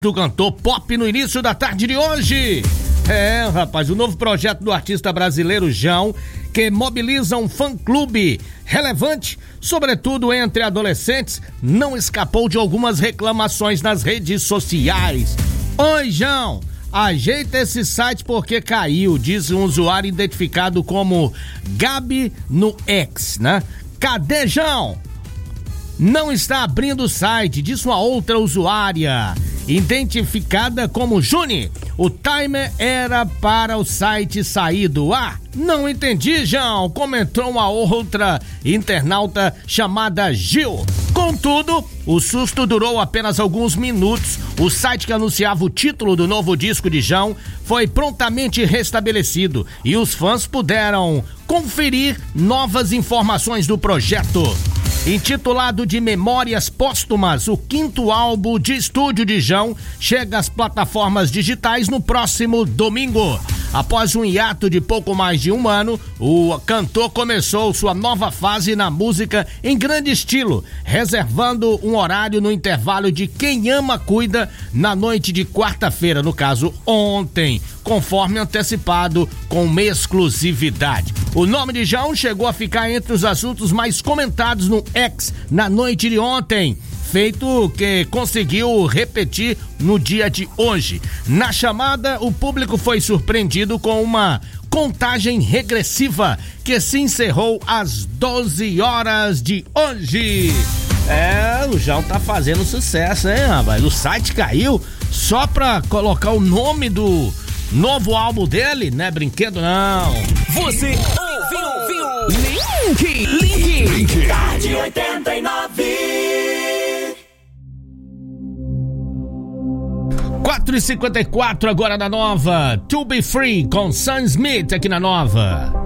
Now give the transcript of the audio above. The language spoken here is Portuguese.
do cantor pop no início da tarde de hoje. Rapaz, o novo projeto do artista brasileiro Jão, que mobiliza um fã-clube relevante, sobretudo entre adolescentes, não escapou de algumas reclamações nas redes sociais. Oi, Jão, ajeita esse site porque caiu, diz um usuário identificado como Gabi no X, né? Cadê, Jão? Não está abrindo o site, disse uma outra usuária, identificada como Juni. O timer era para o site sair do ar. Não entendi, João, comentou uma outra internauta chamada Gil. Contudo, o susto durou apenas alguns minutos. O site que anunciava o título do novo disco de Jão foi prontamente restabelecido e os fãs puderam conferir novas informações do projeto. Intitulado de Memórias Póstumas, o 5º álbum de estúdio de Jão chega às plataformas digitais no próximo domingo. Após um hiato de pouco mais de um ano, o cantor começou sua nova fase na música em grande estilo, reservando um horário no intervalo de Quem Ama Cuida na noite de quarta-feira, no caso ontem, conforme antecipado com uma exclusividade. O nome de Jão chegou a ficar entre os assuntos mais comentados no X na noite de ontem, feito que conseguiu repetir no dia de hoje. Na chamada, o público foi surpreendido com uma contagem regressiva que se encerrou às 12 horas de hoje. O Jão tá fazendo sucesso, hein, rapaz? O site caiu só pra colocar o nome do novo álbum dele, não é brinquedo não. Você ouviu Link Tarde 89. 4h54 agora na Nova. To Be Free com Sam Smith aqui na Nova.